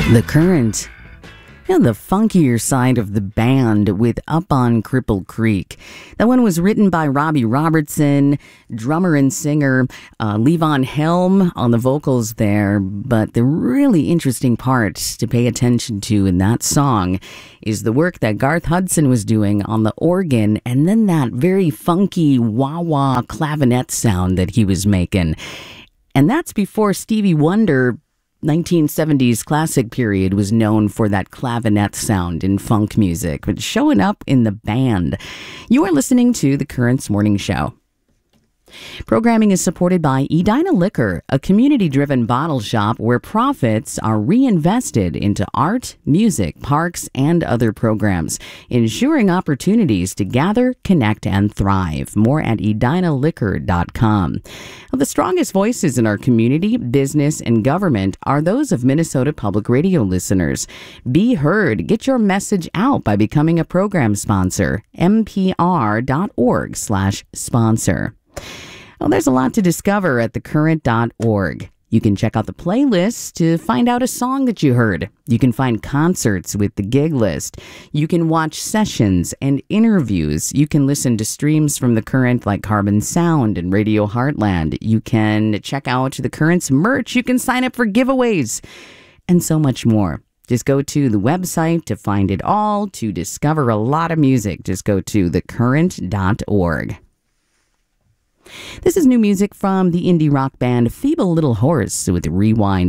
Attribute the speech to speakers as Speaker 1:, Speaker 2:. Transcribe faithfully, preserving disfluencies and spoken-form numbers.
Speaker 1: The Current. And the funkier side of the band with Up on Cripple Creek. That one was written by Robbie Robertson, drummer and singer uh, Levon Helm on the vocals there. But the really interesting part to pay attention to in that song is the work that Garth Hudson was doing on the organ, and then that very funky wah-wah clavinet sound that he was making. And that's before Stevie Wonder nineteen seventies classic period was known for that clavinet sound in funk music, but showing up in the band. You are listening to The Currents Morning Show. Programming is supported by Edina Liquor, a community-driven bottle shop where profits are reinvested into art, music, parks, and other programs, ensuring opportunities to gather, connect, and thrive. More at edina liquor dot com. Well, the strongest voices in our community, business, and government are those of Minnesota Public Radio listeners. Be heard. Get your message out by becoming a program sponsor. m p r dot org slash sponsor. Well, there's a lot to discover at the current dot org. You can check out the playlist to find out a song that you heard. You can find concerts with the gig list. You can watch sessions and interviews. You can listen to streams from The Current like Carbon Sound and Radio Heartland. You can check out The Current's merch. You can sign up for giveaways and so much more. Just go to the website to find it all, to discover a lot of music. Just go to the current dot org. This is new music from the indie rock band Feeble Little Horse with Rewind.